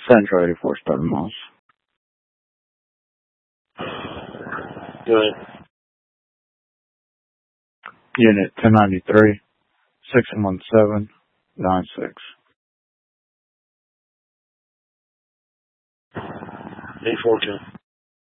Central 84 starting miles. Go ahead. Unit 1093, 61796. 842.